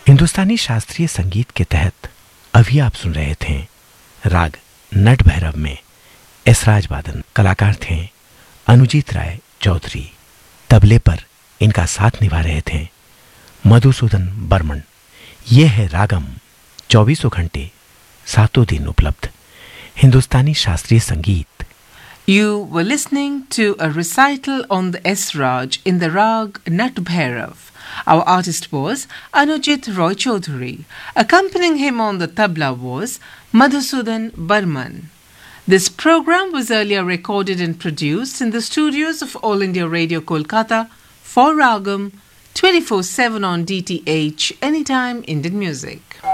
हिंदुस्तानी शास्त्रीय संगीत के तहत अभी आप सुन रहे थे राग नट भैरव में एसराज वादन। कलाकार थे अनुजीत राय चौधरी। तबले पर इनका साथ निभा रहे थे मधुसूदन बर्मन। ये है रागम, 24 घंटे 7 दिन उपलब्ध हिंदुस्तानी शास्त्रीय संगीत। You were listening to a recital on the Esraj in the Rag Nat Bhairav. Our artist was Anujit Roy Chaudhary. Accompanying him on the tabla was Madhusudan Burman. This program was earlier recorded and produced in the studios of All India Radio Kolkata for Ragam 24/7 on DTH Anytime Indian Music.